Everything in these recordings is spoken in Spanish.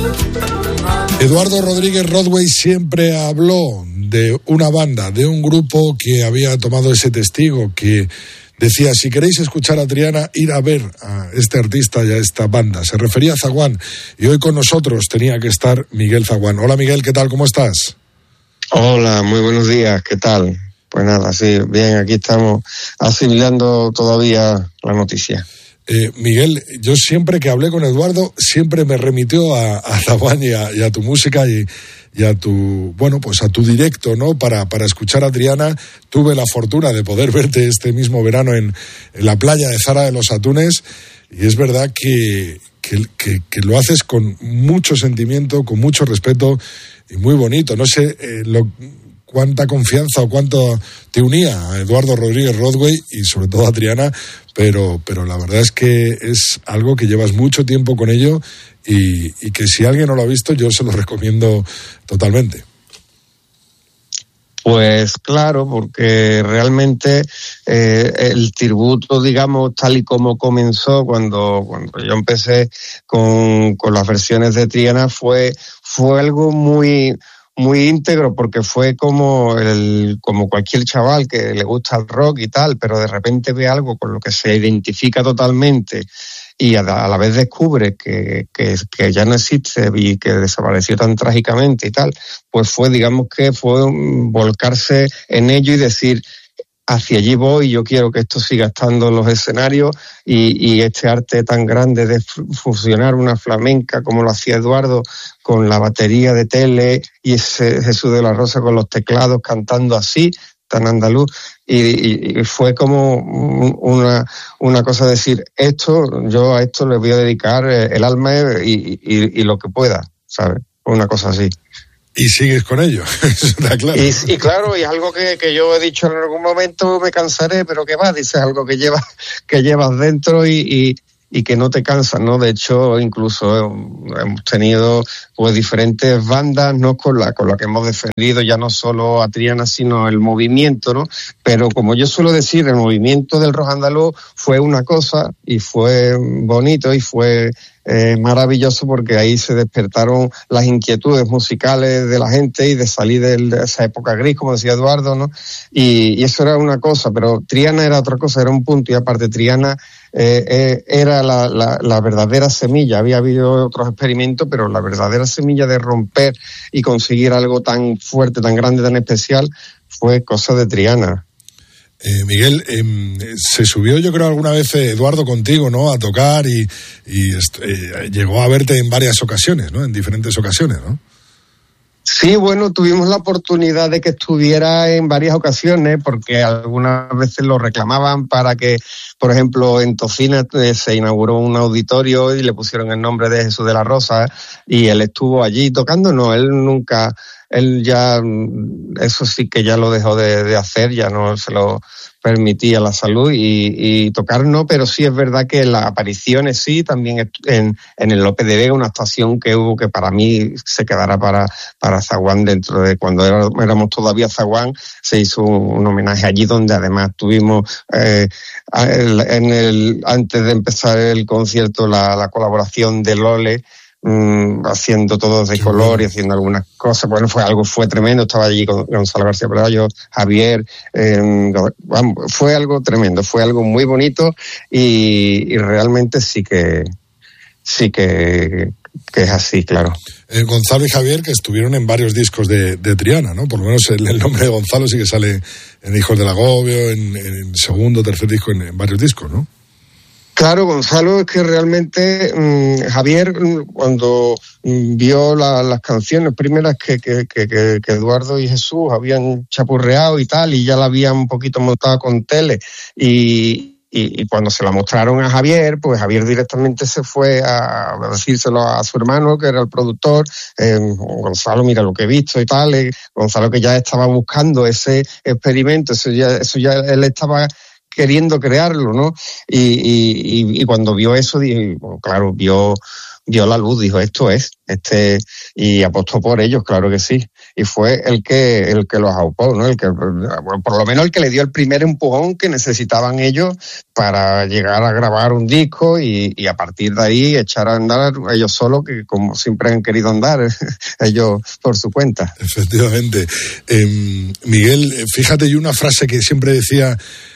Eduardo Rodríguez Rodway siempre habló de una banda, de un grupo que había tomado ese testigo, que decía, si queréis escuchar a Triana, ir a ver a este artista y a esta banda. Se refería a Zaguán, y hoy con nosotros tenía que estar Miguel Zaguán. Hola Miguel, ¿qué tal? ¿Cómo estás? Hola, muy buenos días, ¿qué tal? Pues nada, sí, bien, aquí estamos asimilando todavía la noticia. Miguel, yo siempre que hablé con Eduardo, siempre me remitió a Zaguán y a tu música y a tu, bueno, pues a tu directo, ¿no? Para escuchar a Triana. Tuve la fortuna de poder verte este mismo verano en la playa de Zara de los Atunes, y es verdad que lo haces con mucho sentimiento, con mucho respeto y muy bonito. No sé cuánta confianza o cuánto te unía a Eduardo Rodríguez Rodway y sobre todo a Triana, pero la verdad es que es algo que llevas mucho tiempo con ello y que si alguien no lo ha visto, yo se lo recomiendo totalmente. Pues claro, porque realmente el tributo, digamos, tal y como comenzó cuando yo empecé con las versiones de Triana, fue algo muy íntegro, porque fue como cualquier chaval que le gusta el rock y tal, pero de repente ve algo con lo que se identifica totalmente y a la vez descubre que ya no existe y que desapareció tan trágicamente y tal, pues fue volcarse en ello y decir, hacia allí voy, yo quiero que esto siga estando en los escenarios y este arte tan grande de fusionar una flamenca como lo hacía Eduardo con la batería de Tele y ese Jesús de la Rosa con los teclados cantando así, tan andaluz, y fue como una cosa de decir, yo a esto le voy a dedicar el alma y lo que pueda, ¿sabes? Una cosa así. Y sigues con ello, eso está claro. Y claro, y es algo que yo he dicho en algún momento, me cansaré, pero ¿qué va? Dices algo que llevas dentro y que no te cansas, ¿no? De hecho, incluso hemos tenido pues diferentes bandas, ¿no? Con la que hemos defendido ya no solo a Triana, sino el movimiento, ¿no? Pero como yo suelo decir, el movimiento del rock andaluz fue una cosa y fue bonito y fue maravilloso, porque ahí se despertaron las inquietudes musicales de la gente y de salir de esa época gris, como decía Eduardo, ¿no? Y eso era una cosa, pero Triana era otra cosa, era un punto y aparte. Triana era la verdadera semilla. Había habido otros experimentos, pero la verdadera semilla de romper y conseguir algo tan fuerte, tan grande, tan especial, fue cosa de Triana. Miguel, se subió yo creo alguna vez Eduardo contigo, ¿no? A tocar y llegó a verte en varias ocasiones, ¿no? En diferentes ocasiones, ¿no? Sí, bueno, tuvimos la oportunidad de que estuviera en varias ocasiones, porque algunas veces lo reclamaban para que, por ejemplo, en Tocina se inauguró un auditorio y le pusieron el nombre de Jesús de la Rosa y él estuvo allí tocando. No, él ya, eso sí que ya lo dejó de hacer, ya no se lo permitía la salud y tocar no, pero sí es verdad que las apariciones sí, también en el López de Vega, una actuación que hubo que para mí se quedará para Zaguán, dentro de cuando éramos todavía Zaguán, se hizo un homenaje allí donde además tuvimos antes de empezar el concierto la colaboración de Lole, haciendo todo de color y haciendo algunas cosas. Bueno, fue tremendo. Estaba allí con Gonzalo García Pelayo, Javier, fue algo tremendo, fue algo muy bonito y realmente sí que es así, claro. Gonzalo y Javier, que estuvieron en varios discos de Triana, ¿no? Por lo menos el nombre de Gonzalo sí que sale en Hijos del Agobio, en segundo, tercer disco, en varios discos, ¿no? Claro, Gonzalo, es que realmente Javier, cuando vio las canciones primeras que Eduardo y Jesús habían chapurreado y tal, y ya la habían un poquito montado con Tele, y cuando se la mostraron a Javier, pues Javier directamente se fue a decírselo a su hermano, que era el productor. Gonzalo, mira lo que he visto y tal. Gonzalo, que ya estaba buscando ese experimento, eso ya él estaba queriendo crearlo, ¿no? Y cuando vio eso, claro, vio vio la luz, dijo, esto es, y apostó por ellos, claro que sí. Y fue el que los aupó, ¿no? Por lo menos el que le dio el primer empujón que necesitaban ellos para llegar a grabar un disco y a partir de ahí echar a andar ellos solos, que como siempre han querido andar, ellos por su cuenta. Efectivamente. Miguel, fíjate, y una frase que siempre decía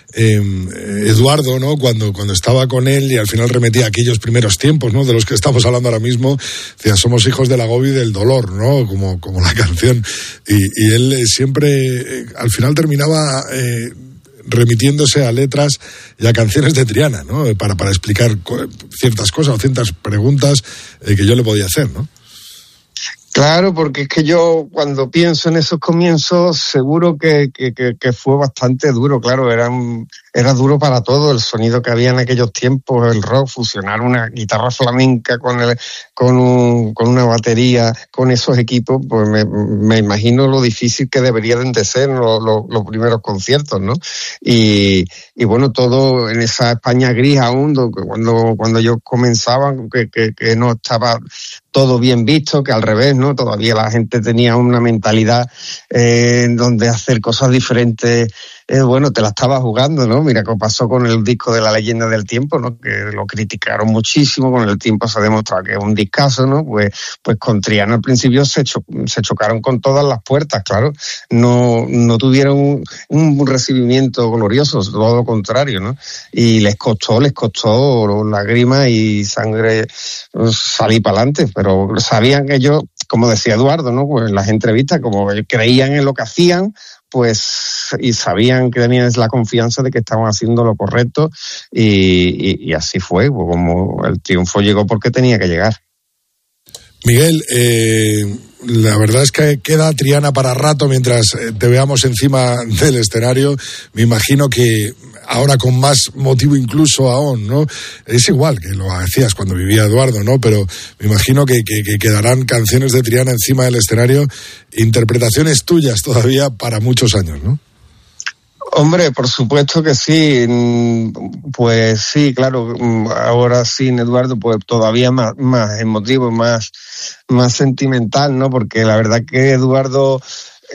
Eduardo, ¿no? Cuando estaba con él y al final remetía a aquellos primeros tiempos, ¿no? De los que estamos hablando ahora mismo, decía, somos hijos del agobio y del dolor, ¿no? Como la canción. Y él siempre, al final terminaba remitiéndose a letras y a canciones de Triana, ¿no? Para explicar ciertas cosas o ciertas preguntas que yo le podía hacer, ¿no? Claro, porque es que yo cuando pienso en esos comienzos seguro que fue bastante duro, claro, era duro para todo el sonido que había en aquellos tiempos, el rock, fusionar una guitarra flamenca con una batería, con esos equipos, pues me imagino lo difícil que deberían de ser los primeros conciertos, ¿no? Y bueno, todo en esa España gris aún, cuando yo comenzaba, que no estaba todo bien visto, que al revés, ¿no? Todavía la gente tenía una mentalidad donde hacer cosas diferentes, bueno, te la estaba jugando, ¿no? Mira qué pasó con el disco de La Leyenda del Tiempo, ¿no? Que lo criticaron muchísimo, con el tiempo se ha demostrado que es un discazo, ¿no? Pues con Triana al principio se chocaron con todas las puertas, claro. No tuvieron un recibimiento glorioso, todo lo contrario, ¿no? Y les costó lágrimas y sangre salir para adelante, pero sabían que ellos, como decía Eduardo, ¿no? Pues en las entrevistas, como creían en lo que hacían, pues, y sabían que tenían la confianza de que estaban haciendo lo correcto, y así fue, pues como el triunfo llegó porque tenía que llegar. Miguel, la verdad es que queda Triana para rato mientras te veamos encima del escenario. Me imagino que ahora con más motivo incluso aún, ¿no? Es igual que lo hacías cuando vivía Eduardo, ¿no? Pero me imagino que quedarán canciones de Triana encima del escenario, interpretaciones tuyas todavía para muchos años, ¿no? Hombre, por supuesto que sí. Pues sí, claro, ahora sin Eduardo, pues todavía más emotivo, más sentimental, ¿no? Porque la verdad que Eduardo